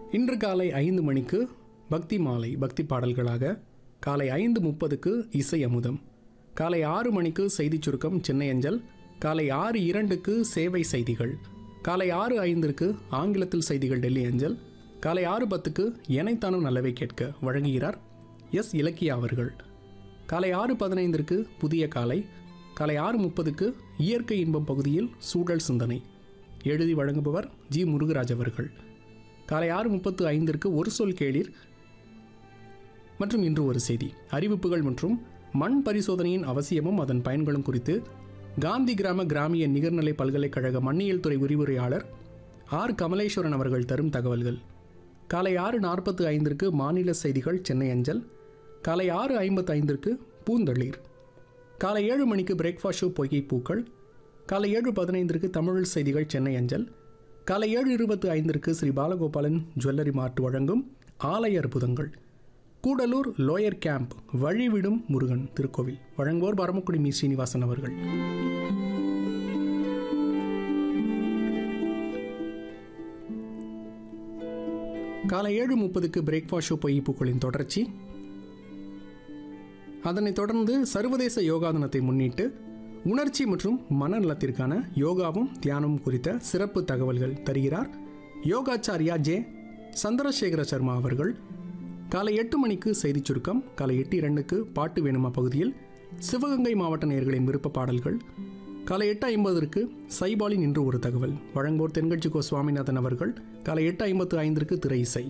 இன்று காலை 5 மணிக்கு பக்தி மாலை பக்தி பாடல்களாக, காலை 5:30க்கு இசை அமுதம், காலை 6 மணிக்கு செய்திச் சுருக்கம் சென்னை அஞ்சல், காலை 6:02க்கு சேவை செய்திகள், காலை 6:05க்கு ஆங்கிலத்தில் செய்திகள் டெல்லி அஞ்சல், காலை 6:10க்கு எனைத்தானும் நல்லவை கேட்க வழங்குகிறார் எஸ் இலக்கியா அவர்கள். காலை 6:15ற்கு புதிய காலை, காலை 6:30க்கு இயற்கை இன்பம் பகுதியில் சூழல் சிந்தனை, எழுதி வழங்குபவர் ஜி முருகராஜ் அவர்கள். காலை 6:35ற்கு ஒரு சொல் கேளீர் மற்றும் இன்று ஒரு செய்தி, அறிவிப்புகள் மற்றும் மண் பரிசோதனையின் அவசியமும் அதன் பயன்களும் குறித்து காந்தி கிராம கிராமிய நிகர்நிலை பல்கலைக்கழக மண்ணியல் துறை விரிவுரையாளர் ஆர் கமலேஸ்வரன் அவர்கள் தரும் தகவல்கள். காலை 6:45ற்கு மாநில செய்திகள் சென்னை அஞ்சல், காலை 6:55ற்கு பூந்தளிர், காலை 7 மணிக்கு பிரேக்ஃபாஸ்ட் ஷோ பொய்கை பூக்கள், காலை 7:15ற்கு தமிழ் செய்திகள் சென்னை அஞ்சல், காலை 7:25ற்கு ஸ்ரீ பாலகோபாலன் ஜுவல்லரி மார்ட் வழங்கும் ஆலய அற்புதங்கள், கூடலூர் லோயர் கேம்ப் வழிவிடும் முருகன் திருக்கோவில் வழங்குவோர் பரமக்குடி மீ ஸ்ரீனிவாசன் அவர்கள். காலை 7:30க்கு பிரேக்ஃபாஸ்ட் ஷோ பொய்கை பூக்களின் தொடர்ச்சி. அதனைத் தொடர்ந்து சர்வதேச யோகா தினத்தை முன்னிட்டு உணர்ச்சி மற்றும் மனநலத்திற்கான யோகாவும் தியானமும் குறித்த சிறப்பு தகவல்கள் தருகிறார் யோகாச்சாரியா ஜே சந்திரசேகர சர்மா அவர்கள். காலை 8 மணிக்கு செய்திச் சுருக்கம், காலை 8:02க்கு பாட்டு வேணுமா பகுதியில் சிவகங்கை மாவட்ட நேயர்களின் விருப்ப பாடல்கள், காலை 8:50ற்கு சைபாலின் இன்று ஒரு தகவல் வழங்குவோர் தென்கட்சி கோ சுவாமிநாதன் அவர்கள். காலை 8:55ற்கு திரை இசை.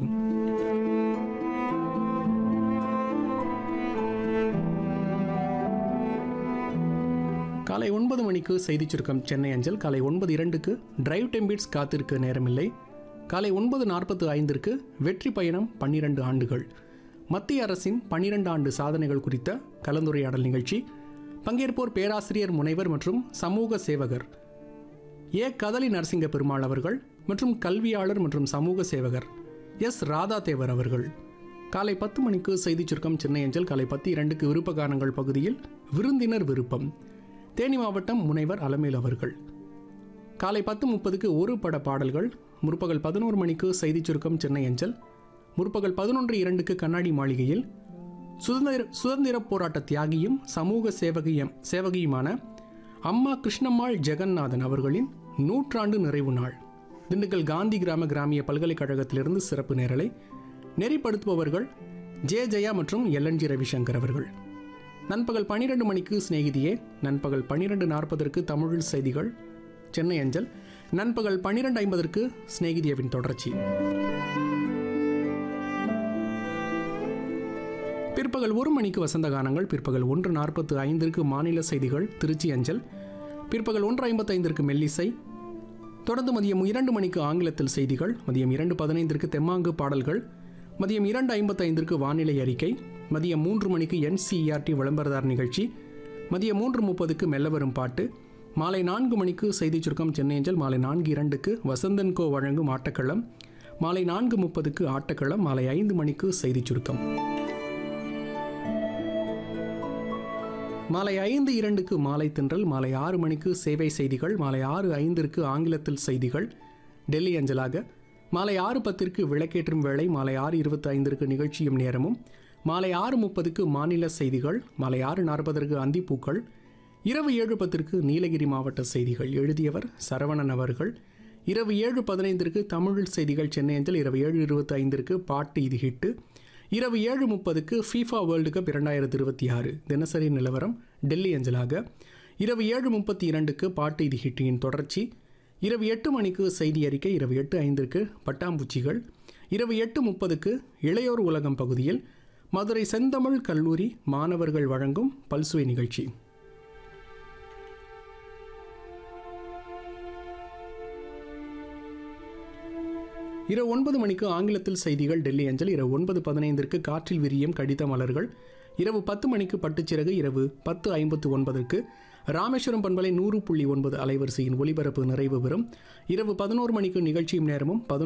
காலை 9 மணிக்கு செய்திச் சுருக்கம் சென்னை அஞ்சல், காலை 9:02க்கு டிரைவ் டெம்பிட்ஸ் காத்திருக்க நேரமில்லை, காலை 9:45ற்கு வெற்றி பயணம் 12 ஆண்டுகள் மத்திய அரசின் 12 ஆண்டு சாதனைகள் குறித்த கலந்துரையாடல் நிகழ்ச்சி. பங்கேற்போர் பேராசிரியர் முனைவர் மற்றும் சமூக சேவகர் ஏ கதலி நரசிங்க பெருமாள் அவர்கள் மற்றும் கல்வியாளர் மற்றும் சமூக சேவகர் எஸ் ராதா தேவர் அவர்கள். காலை 10 மணிக்கு செய்திச் சுருக்கம் சென்னை அஞ்சல், காலை 10:02க்கு விருப்ப கானங்கள் பகுதியில் விருந்தினர் விருப்பம் தேனி மாவட்டம் முனைவர் அலமேல் அவர்கள். காலை 10:30க்கு ஒரு பட பாடல்கள், முற்பகல் 11 மணிக்கு செய்திச் சுருக்கம் சென்னை அஞ்சல், முற்பகல் 11:02க்கு கண்ணாடி மாளிகையில் சுதந்திர போராட்ட தியாகியும் சமூக சேவகியுமான அம்மா கிருஷ்ணம்மாள் ஜெகநாதன் அவர்களின் 100 நிறைவு நாள், திண்டுக்கல் காந்தி கிராம கிராமிய பல்கலைக்கழகத்திலிருந்து சிறப்பு நேரலை. நெறிப்படுத்துபவர்கள் ஜே ஜெயா மற்றும் எல்என்ஜி ரவிசங்கர் அவர்கள். நண்பகல் 12 மணிக்கு சிநேகிதியே, நண்பகல் 12:40ற்கு தமிழ் செய்திகள் சென்னை அஞ்சல், நண்பகல் 12:50ற்கு சிநேகிதியவின் தொடர்ச்சி. பிற்பகல் 1 மணிக்கு வசந்த கானங்கள், பிற்பகல் 1:45ற்கு மாநில செய்திகள் திருச்சி அஞ்சல், பிற்பகல் 1:55ற்கு மெல்லிசை, தொடர்ந்து மதியம் 2 மணிக்கு ஆங்கிலத்தில் செய்திகள், மதியம் 2:15ற்கு தெம்மாங்கு பாடல்கள், மதியம் 2:55ற்கு வானிலை அறிக்கை, மதியம் 3 மணிக்கு NCERT விளம்பரதார் நிகழ்ச்சி, மதியம் 3:30க்கு மெல்ல வரும் பாட்டு, மாலை 4 மணிக்கு செய்திச் சுருக்கம் சென்னை அஞ்சல், மாலை 4:02க்கு வசந்தன் கோ வழங்கும் ஆட்டக்களம், மாலை 4:30க்கு ஆட்டக்களம், மாலை 5 மணிக்கு செய்திச் சுருக்கம், மாலை 5:02க்கு மாலை தென்றல், மாலை 6 மணிக்கு சேவை செய்திகள், மாலை 6:05ற்கு ஆங்கிலத்தில் செய்திகள் டெல்லி அஞ்சலாக, மாலை 6:10ற்கு விளக்கேற்றும் வேளை, மாலை 6:25ற்கு நிகழ்ச்சியும் நேரமும், மாலை 6:30க்கு மாநில செய்திகள், மாலை 6:40ற்கு அந்திப்பூக்கள், இரவு 7:10ற்கு நீலகிரி மாவட்ட செய்திகள் எழுதியவர் சரவணன் அவர்கள். இரவு 7:15ற்கு தமிழ் செய்திகள் சென்னை அஞ்சல், இரவு 7:25ற்கு பாட்டு இது ஹிட்டு, இரவு 7:30க்கு FIFA வேர்ல்டு கப் 2026 தினசரி நிலவரம் டெல்லி அஞ்சலாக, இரவு 7:32க்கு பாட்டு இது ஹிட்டின் தொடர்ச்சி, இரவு 8 மணிக்கு செய்தி அறிக்கை, இரவு 8:05ற்கு பட்டாம்பூச்சிகள், இரவு 8:30க்கு இளையோர் உலகம் பகுதியில் மதுரை செந்தமிழ் கல்லூரி மாணவர்கள் வழங்கும் பல்சுவை நிகழ்ச்சி. இரவு 9 மணிக்கு ஆங்கிலத்தில் செய்திகள் டெல்லி அஞ்சல், இரவு 9:15ற்கு காற்றில் விரியும் கடித மலர்கள், இரவு 10 மணிக்கு பட்டுச்சிறகு, இரவு 10:59ற்கு ராமேஸ்வரம் பண்பலை 100.9 அலைவரிசையின் ஒலிபரப்பு நிறைவு பெறும். இரவு 11 மணிக்கு நிகழ்ச்சியும் நேரமும்,